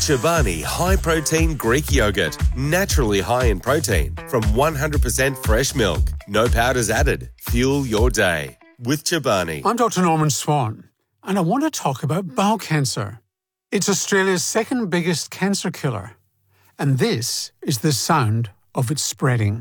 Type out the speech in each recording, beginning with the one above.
Chobani High Protein Greek Yogurt. Naturally high in protein from 100% fresh milk. No powders added. Fuel your day with Chobani. I'm Dr. Norman Swan, and I want to talk about bowel cancer. It's Australia's second biggest cancer killer, and this is the sound of it spreading.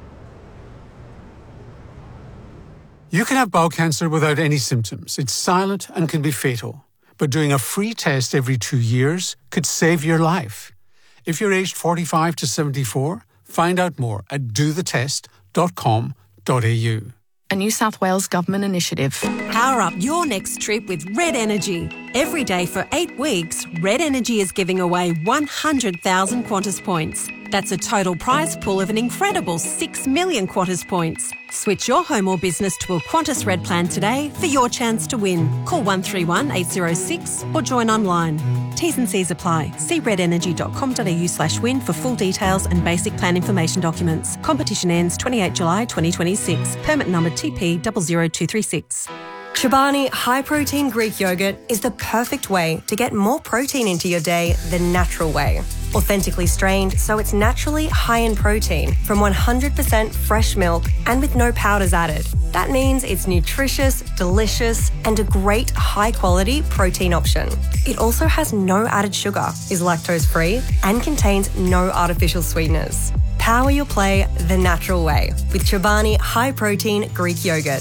You can have bowel cancer without any symptoms. It's silent and can be fatal. But doing a free test every 2 years could save your life. If you're aged 45 to 74, find out more at dothetest.com.au. A New South Wales government initiative. Power up your next trip with Red Energy. Every day for 8 weeks, Red Energy is giving away 100,000 Qantas points. That's a total prize pool of an incredible 6 million Qantas points. Switch your home or business to a Qantas Red plan today for your chance to win. Call 131 806 or join online. T's and C's apply. See redenergy.com.au/win for full details and basic plan information documents. Competition ends 28 July 2026. Permit number TP 00236. Chobani High Protein Greek Yogurt is the perfect way to get more protein into your day the natural way. Authentically strained, so it's naturally high in protein from 100% fresh milk and with no powders added. That means it's nutritious, delicious, and a great high-quality protein option. It also has no added sugar, is lactose-free, and contains no artificial sweeteners. Power your play the natural way with Chobani High Protein Greek Yogurt.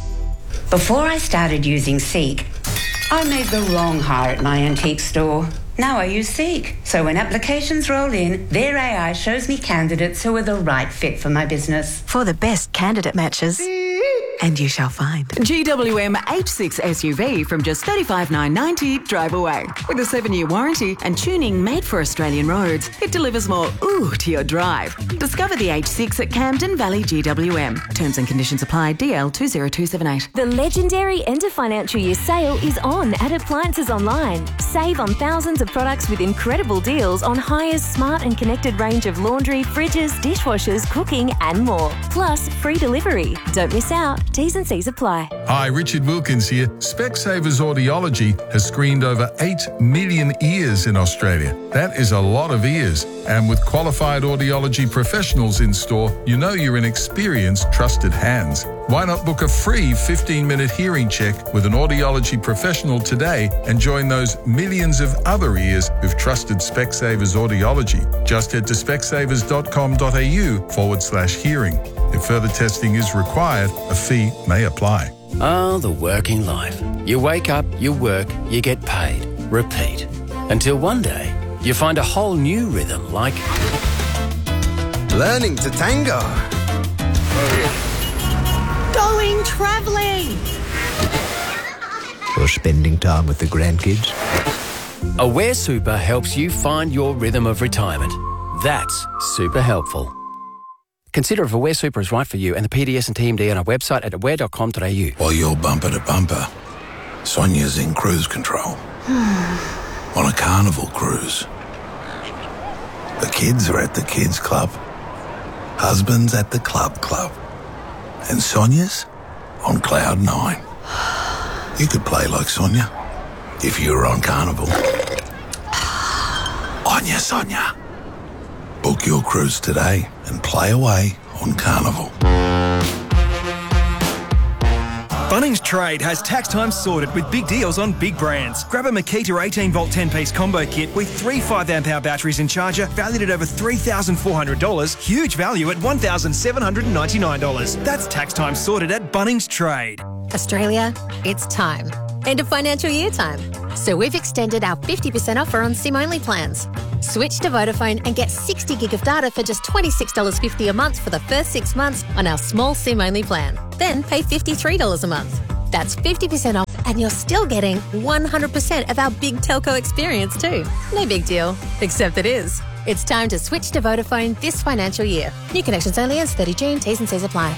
Before I started using Seek, I made the wrong hire at my antique store. Now I use Seek, so when applications roll in, their AI shows me candidates who are the right fit for my business. For the best candidate matches. And you shall find. GWM H6 SUV from just $35,990 drive away. With a 7-year warranty and tuning made for Australian roads, it delivers more ooh to your drive. Discover the H6 at Camden Valley GWM. Terms and conditions apply. DL 20278. The legendary end of financial year sale is on at Appliances Online. Save on thousands of products with incredible deals on Hire's smart and connected range of laundry, fridges, dishwashers, cooking and more. Plus free delivery. Don't miss out. T's and C's apply. Hi, Richard Wilkins here. Specsavers Audiology has screened over 8 million ears in Australia. That is a lot of ears. And with qualified audiology professionals in store, you know you're in experienced, trusted hands. Why not book a free 15-minute hearing check with an audiology professional today and join those millions of other ears who've trusted Specsavers Audiology? Just head to specsavers.com.au/hearing. If further testing is required, a fee may apply. Ah, the working life. You wake up, you work, you get paid. Repeat. Until one day, you find a whole new rhythm like... learning to tango. Going travelling. Or spending time with the grandkids. Aware Super helps you find your rhythm of retirement. That's super helpful. Consider if Aware Super is right for you and the PDS and TMD on our website at aware.com.au. While you're bumper to bumper, Sonia's in cruise control. On a carnival cruise. The kids are at the kids club. Husband's at the club. And Sonia's on cloud 9. You could play like Sonia if you were on Carnival. On ya, Sonia. Book your cruise today and play away on Carnival. Bunnings Trade has tax time sorted with big deals on big brands. Grab a Makita 18-volt 10-piece combo kit with 3 5-amp-hour batteries and charger valued at over $3,400. Huge value at $1,799. That's tax time sorted at Bunnings Trade. Australia, it's time. End of financial year time. So we've extended our 50% offer on SIM-only plans. Switch to Vodafone and get 60 gig of data for just $26.50 a month for the first 6 months on our small SIM-only plan. Then pay $53 a month. That's 50% off and you're still getting 100% of our big telco experience too. No big deal, except it is. It's time to switch to Vodafone this financial year. New connections only ends 30 June. T's and C's apply.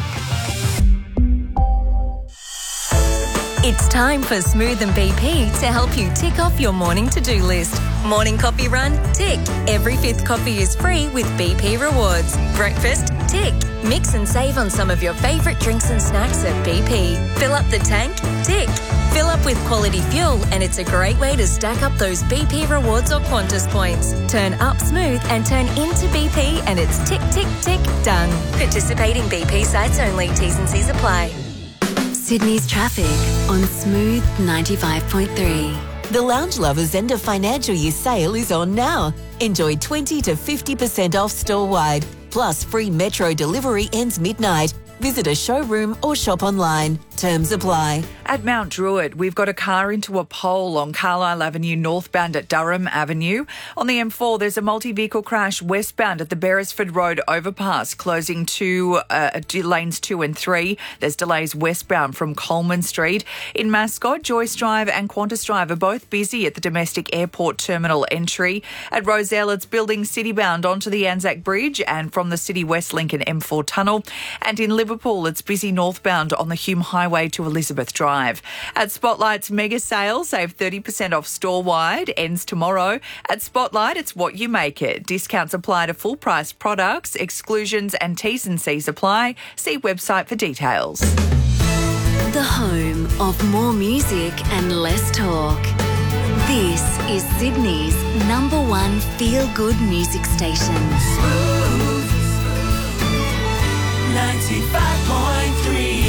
It's time for Smooth and BP to help you tick off your morning to-do list. Morning coffee run? Tick. Every 5th coffee is free with BP Rewards. Breakfast? Tick. Mix and save on some of your favourite drinks and snacks at BP. Fill up the tank? Tick. Fill up with quality fuel and it's a great way to stack up those BP Rewards or Qantas points. Turn up smooth and turn into BP and it's tick, tick, tick, done. Participating BP sites only. T's and C's apply. Sydney's traffic on Smooth 95.3. The Lounge Lovers End of Financial Year sale is on now. Enjoy 20 to 50% off store-wide. Plus free Metro delivery ends midnight. Visit a showroom or shop online. Terms apply. At Mount Druitt, we've got a car into a pole on Carlisle Avenue northbound at Durham Avenue. On the M4, there's a multi-vehicle crash westbound at the Beresford Road overpass, closing lanes 2 and 3. There's delays westbound from Coleman Street. In Mascot, Joyce Drive and Qantas Drive are both busy at the domestic airport terminal entry. At Rozelle, it's building citybound onto the Anzac Bridge and from the City West Link and M4 tunnel. And in Liverpool, it's busy northbound on the Hume Highway to Elizabeth Drive. At Spotlight's mega sale, save 30% off store-wide, ends tomorrow. At Spotlight, it's what you make it. Discounts apply to full-price products, exclusions and T's and C's apply. See website for details. The home of more music and less talk. This is Sydney's #1 feel-good music station. Smooth 95.3.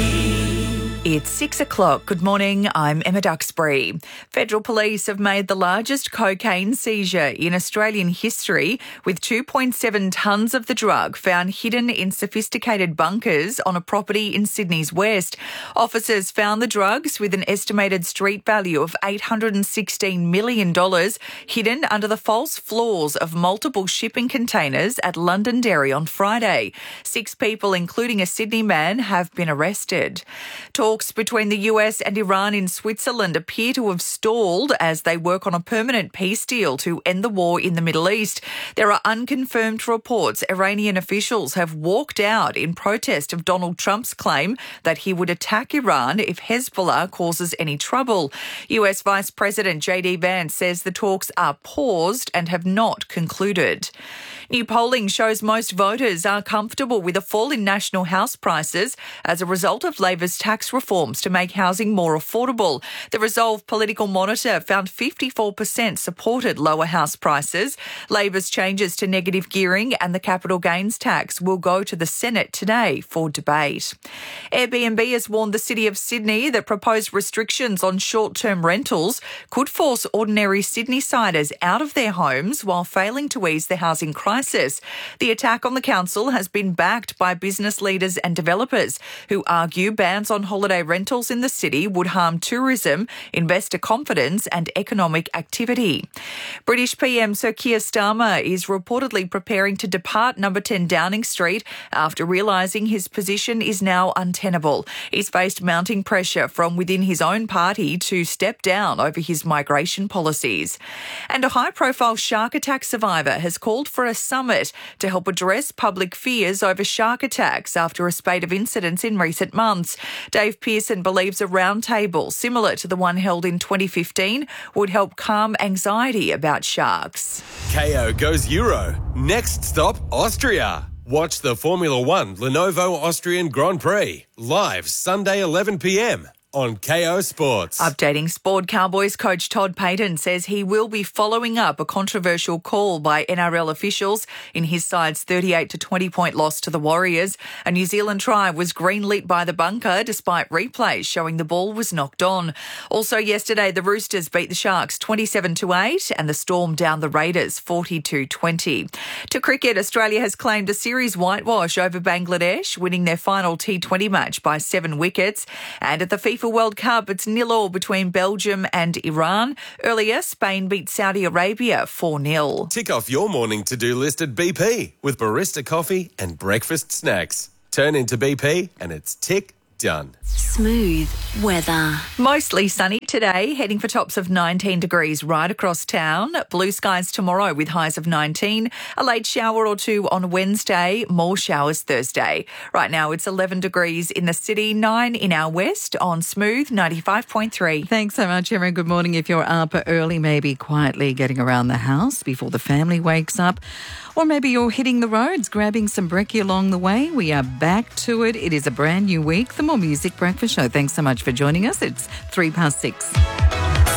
It's 6 o'clock. Good morning. I'm Emma Duxbury. Federal Police have made the largest cocaine seizure in Australian history, with 2.7 tonnes of the drug found hidden in sophisticated bunkers on a property in Sydney's west. Officers found the drugs with an estimated street value of $816 million hidden under the false floors of multiple shipping containers at Londonderry on Friday. 6 people, including a Sydney man, have been arrested. Talks between the US and Iran in Switzerland appear to have stalled as they work on a permanent peace deal to end the war in the Middle East. There are unconfirmed reports Iranian officials have walked out in protest of Donald Trump's claim that he would attack Iran if Hezbollah causes any trouble. US Vice President J.D. Vance says the talks are paused and have not concluded. New polling shows most voters are comfortable with a fall in national house prices as a result of Labor's tax reforms to make housing more affordable. The Resolve Political Monitor found 54% supported lower house prices. Labor's changes to negative gearing and the capital gains tax will go to the Senate today for debate. Airbnb has warned the City of Sydney that proposed restrictions on short-term rentals could force ordinary Sydney-siders out of their homes while failing to ease the housing crisis. The attack on the council has been backed by business leaders and developers who argue bans on holiday rentals in the city would harm tourism, investor confidence and economic activity. British PM Sir Keir Starmer is reportedly preparing to depart number 10 Downing Street after realising his position is now untenable. He's faced mounting pressure from within his own party to step down over his migration policies. And a high-profile shark attack survivor has called for a summit to help address public fears over shark attacks after a spate of incidents in recent months. Dave Pearson believes a roundtable similar to the one held in 2015 would help calm anxiety about sharks. KO goes Euro. Next stop, Austria. Watch the Formula One Lenovo Austrian Grand Prix live Sunday 11 p.m. on KO Sports. Updating sport, Cowboys coach Todd Payton says he will be following up a controversial call by NRL officials in his side's 38 to 20 point loss to the Warriors. A New Zealand try was greenlit by the bunker despite replays showing the ball was knocked on. Also yesterday, the Roosters beat the Sharks 27-8 and the Storm down the Raiders 42-20. To cricket, Australia has claimed a series whitewash over Bangladesh, winning their final T20 match by 7 wickets. And at the FIFA World Cup, it's 0-0 between Belgium and Iran. Earlier, Spain beat Saudi Arabia 4-0. Tick off your morning to-do list at BP with barista coffee and breakfast snacks. Turn into BP and it's tick done. Smooth weather. Mostly sunny today, heading for tops of 19 degrees right across town. Blue skies tomorrow with highs of 19. A late shower or two on Wednesday, more showers Thursday. Right now it's 11 degrees in the city, 9 in our west on Smooth 95.3. Thanks so much, Emma. Good morning. If you're up early, maybe quietly getting around the house before the family wakes up, or maybe you're hitting the roads, grabbing some brekkie along the way, we are back to it. It is a brand new week. The More Music Breakfast Show. Thanks so much for joining us. It's 6:03.